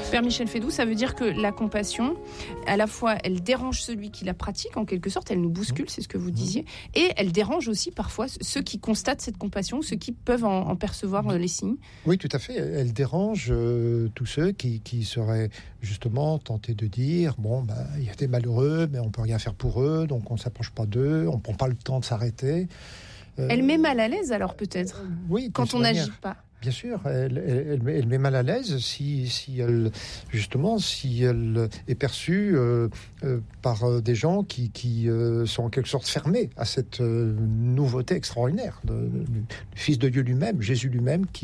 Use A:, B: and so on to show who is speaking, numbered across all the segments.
A: Père Michel Fédoux, ça veut dire que la compassion, à la fois, elle dérange celui qui la pratique, en quelque sorte, elle nous bouscule, c'est ce que vous disiez, et elle dérange aussi parfois ceux qui constatent cette compassion, ceux qui peuvent en percevoir les signes.
B: Oui, tout à fait. Elle dérange tous ceux qui seraient justement tentés de dire, il y a des malheureux, mais on peut rien faire pour eux, donc on ne s'approche pas d'eux, on ne prend pas le temps de s'arrêter.
A: Elle met mal à l'aise alors peut-être,
B: oui,
A: quand on n'agit pas.
B: Bien sûr, elle met mal à l'aise si elle est perçue par des gens qui sont en quelque sorte fermés à cette nouveauté extraordinaire du Fils de Dieu lui-même, Jésus lui-même, qui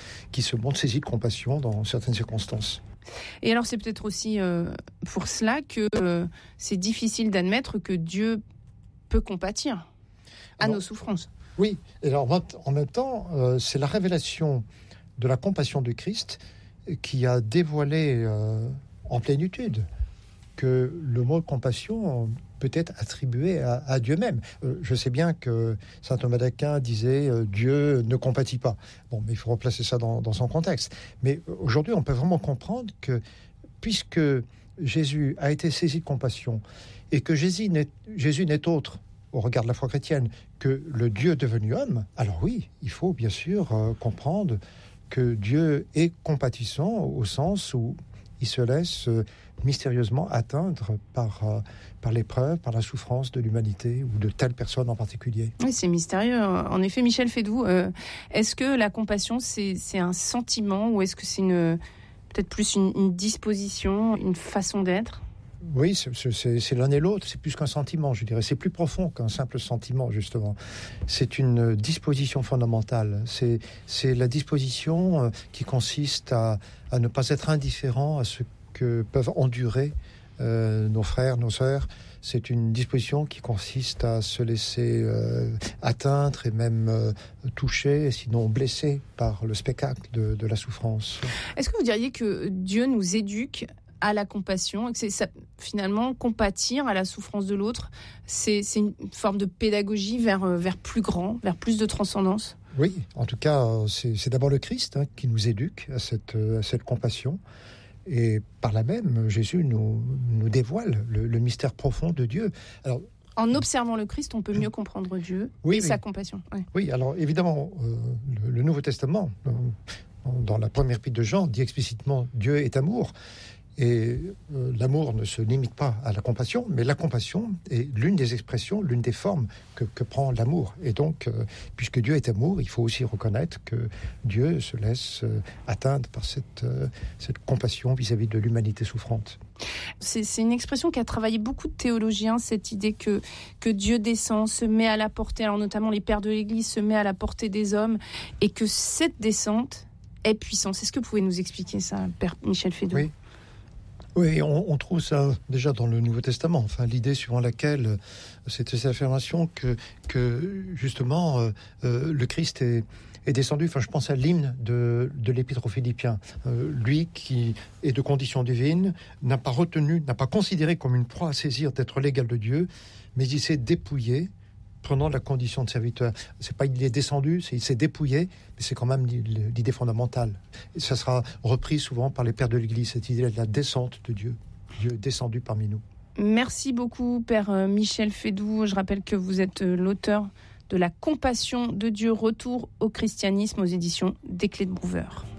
B: se montre saisi de compassion dans certaines circonstances.
A: Et alors c'est peut-être aussi pour cela que c'est difficile d'admettre que Dieu peut compatir à nos souffrances.
B: Oui, et alors en même temps, c'est la révélation de la compassion de Christ qui a dévoilé en plénitude que le mot compassion peut être attribué à Dieu même. Je sais bien que saint Thomas d'Aquin disait Dieu ne compatit pas. Mais il faut replacer ça dans son contexte. Mais aujourd'hui, on peut vraiment comprendre que puisque Jésus a été saisi de compassion et que Jésus n'est autre au regard de la foi chrétienne, que le Dieu devenu homme, alors oui, il faut bien sûr comprendre que Dieu est compatissant au sens où il se laisse mystérieusement atteindre par l'épreuve, par la souffrance de l'humanité ou de telle personne en particulier.
A: Oui, c'est mystérieux. En effet, Michel Fédoux, est-ce que la compassion, c'est un sentiment ou est-ce que c'est peut-être plus une disposition, une façon d'être ?
B: Oui, c'est l'un et l'autre, c'est plus qu'un sentiment, je dirais. C'est plus profond qu'un simple sentiment, justement. C'est une disposition fondamentale. C'est la disposition qui consiste à ne pas être indifférent à ce que peuvent endurer nos frères, nos sœurs. C'est une disposition qui consiste à se laisser atteindre et même toucher, sinon blesser par le spectacle de la souffrance.
A: Est-ce que vous diriez que Dieu nous éduque à la compassion, et que c'est ça, finalement, compatir à la souffrance de l'autre, c'est une forme de pédagogie vers plus grand, vers plus de transcendance?
B: Oui, en tout cas, c'est d'abord le Christ qui nous éduque à cette compassion. Et par là même, Jésus nous dévoile le mystère profond de Dieu. Alors,
A: en observant le Christ, on peut mieux comprendre Dieu et sa compassion.
B: Oui, alors évidemment, le Nouveau Testament, dans la première épître de Jean, dit explicitement « Dieu est amour ». Et l'amour ne se limite pas à la compassion, mais la compassion est l'une des expressions, l'une des formes que prend l'amour. Et donc, puisque Dieu est amour, il faut aussi reconnaître que Dieu se laisse atteindre par cette compassion vis-à-vis de l'humanité souffrante.
A: C'est une expression qui a travaillé beaucoup de théologiens, cette idée que Dieu descend, se met à la portée, alors notamment les pères de l'Église, se met à la portée des hommes, et que cette descente est puissante. Est-ce que vous pouvez nous expliquer ça, Père Michel Fédoux ?
B: Oui, on trouve ça déjà dans le Nouveau Testament. Enfin, l'idée suivant laquelle c'est cette affirmation que justement le Christ est descendu. Enfin, je pense à l'hymne de l'Épître aux Philippiens. Lui qui est de condition divine n'a pas considéré comme une proie à saisir d'être l'égal de Dieu, mais il s'est dépouillé, prenant la condition de serviteur. C'est pas il est descendu, il s'est dépouillé, mais c'est quand même l'idée fondamentale. Et ça sera repris souvent par les pères de l'Église, cette idée de la descente de Dieu, Dieu descendu parmi nous.
A: Merci beaucoup, Père Michel Fédoux. Je rappelle que vous êtes l'auteur de La compassion de Dieu, retour au christianisme aux éditions des Clés de Brouwer.